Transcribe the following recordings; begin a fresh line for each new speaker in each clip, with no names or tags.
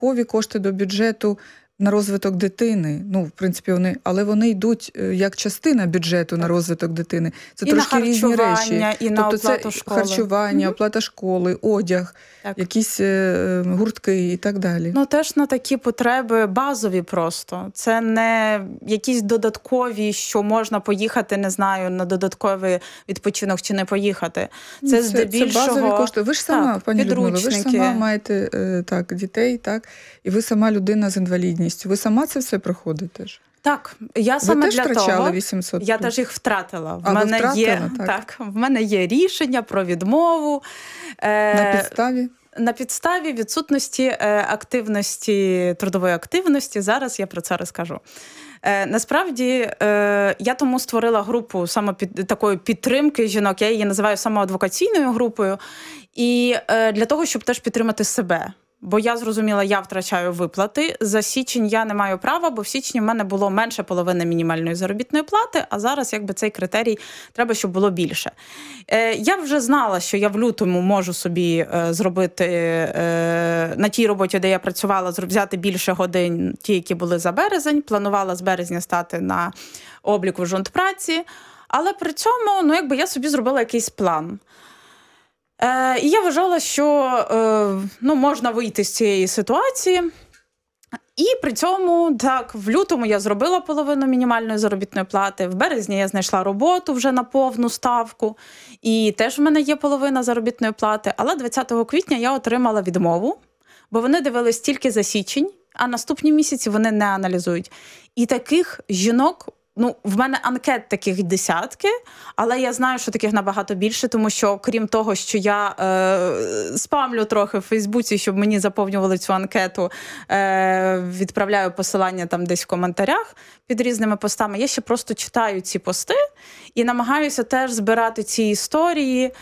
додаткові кошти до бюджету на розвиток дитини. Ну, в принципі, але вони йдуть як частина бюджету на розвиток дитини. Це
і
трошки різні речі.
І на оплату школи.
Харчування, оплата школи, одяг, якісь гуртки і так далі.
Ну, теж на такі потреби базові просто. Це не якісь додаткові, що можна поїхати, не знаю, на додатковий відпочинок чи не поїхати. Це здебільшого...
Це базові кошти. Ви ж сама, пані Людмила, ви ж сама маєте дітей, і ви сама людина з інвалідністю. Ви сама це все проходите ж?
Так, я саме
для того. Ви теж втрачали 800?
Я теж їх втратила. В мене є рішення про відмову.
На підставі?
На підставі відсутності трудової активності. Зараз я про це розкажу. Насправді, я тому створила групу саме такої підтримки жінок. Я її називаю самоадвокаційною групою. І для того, щоб теж підтримати себе. Бо я зрозуміла, я втрачаю виплати. За січень я не маю права, бо в січні в мене було менше половини мінімальної заробітної плати, а зараз цей критерій треба, щоб було більше. Я вже знала, що я в лютому можу собі зробити на тій роботі, де я працювала, взяти більше годин, ті, які були за березень. Планувала з березня стати на обліку в жонтпраці. Але при цьому, я собі зробила якийсь план. І я вважала, що можна вийти з цієї ситуації. І при цьому, в лютому я зробила половину мінімальної заробітної плати, в березні я знайшла роботу вже на повну ставку, і теж в мене є половина заробітної плати, але 20 квітня я отримала відмову, бо вони дивились тільки за січень, а наступні місяці вони не аналізують. І таких жінок, в мене анкет таких десятки, але я знаю, що таких набагато більше, тому що, крім того, що я спамлю трохи в Фейсбуці, щоб мені заповнювали цю анкету, відправляю посилання там десь в коментарях під різними постами, я ще просто читаю ці пости і намагаюся теж збирати ці історії,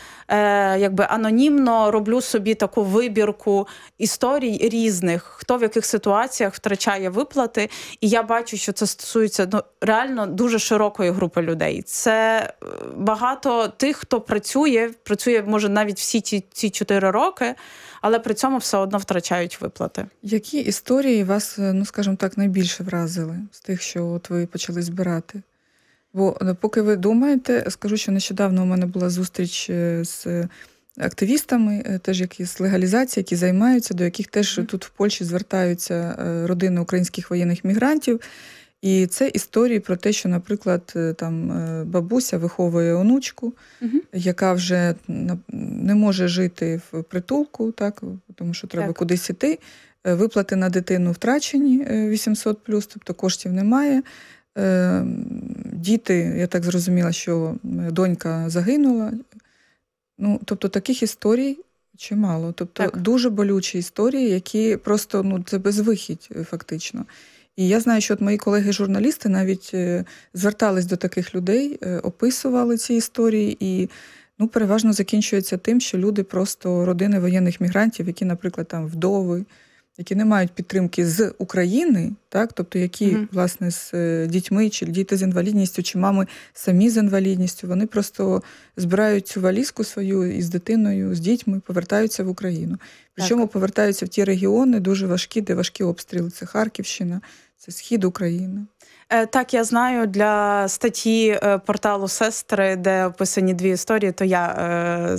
анонімно роблю собі таку вибірку історій різних, хто в яких ситуаціях втрачає виплати, і я бачу, що це стосується реально дуже широкої групи людей. Це багато тих, хто працює, може, навіть всі ці 4 роки, але при цьому все одно втрачають виплати.
Які історії вас, скажімо так, найбільше вразили з тих, що ви почали збирати? Бо поки ви думаєте, скажу, що нещодавно у мене була зустріч з активістами, теж які з легалізації, які займаються, до яких теж тут в Польщі звертаються родини українських воєнних мігрантів. І це історії про те, що, наприклад, там бабуся виховує онучку, яка вже не може жити в притулку, тому що треба кудись іти. Виплати на дитину втрачені 800+, тобто коштів немає. Діти, я так зрозуміла, що донька загинула. Тобто таких історій чимало. Тобто дуже болючі історії, які просто, це безвихідь фактично. І я знаю, що мої колеги-журналісти навіть звертались до таких людей, описували ці історії, і переважно закінчується тим, що люди просто родини воєнних мігрантів, які, наприклад, там вдови, які не мають підтримки з України, тобто які, власне, з дітьми, чи діти з інвалідністю, чи мами самі з інвалідністю, вони просто збирають цю валізку свою із дитиною, з дітьми, повертаються в Україну. Причому повертаються в ті регіони дуже важкі, де важкі обстріли. Це Харківщина, це схід України.
Так, я знаю, для статті порталу «Сестри», де описані 2 історії, то я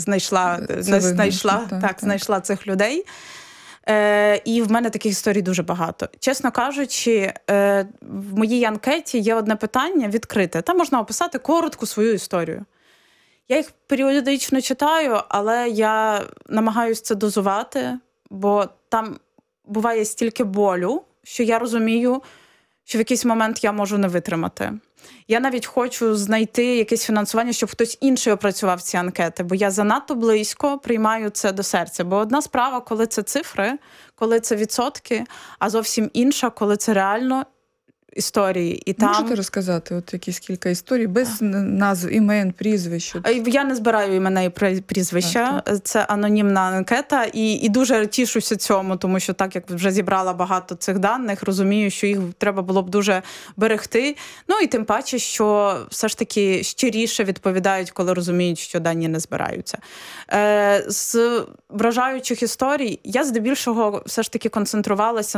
знайшла цих людей. І в мене таких історій дуже багато. Чесно кажучи, в моїй анкеті є одне питання відкрите. Там можна описати коротку свою історію. Я їх періодично читаю, але я намагаюся це дозувати, бо там буває стільки болю, що я розумію, що в якийсь момент я можу не витримати. Я навіть хочу знайти якесь фінансування, щоб хтось інший опрацював ці анкети, бо я занадто близько приймаю це до серця. Бо одна справа, коли це цифри, коли це відсотки, а зовсім інша, коли це реально історії. І
можете розказати якісь кілька історій без назв, імен, прізвищ?
Я не збираю імена і прізвища. Це анонімна анкета. І дуже тішуся цьому, тому що так, як вже зібрала багато цих даних, розумію, що їх треба було б дуже берегти. І тим паче, що все ж таки щиріше відповідають, коли розуміють, що дані не збираються. З вражаючих історій я здебільшого все ж таки концентрувалася